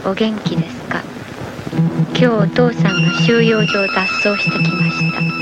お元気ですか？今日お父さんが収容所を脱走してきました。